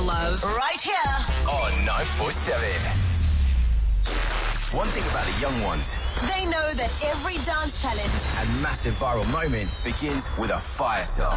love. Right here on 947. One thing about the young ones, they know that every dance challenge and massive viral moment begins with a fire song.